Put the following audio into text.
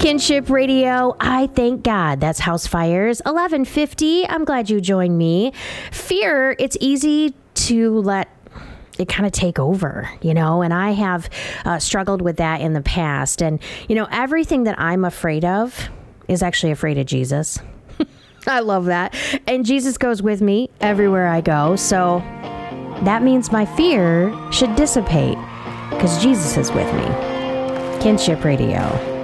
Kinship Radio, I thank God. That's House Fires, 11:50. I'm glad you joined me. Fear, it's easy to let it kind of take over, and I have struggled with that in the past. And, everything that I'm afraid of is actually afraid of Jesus. I love that. And Jesus goes with me everywhere I go. So that means my fear should dissipate because Jesus is with me. Kinship Radio.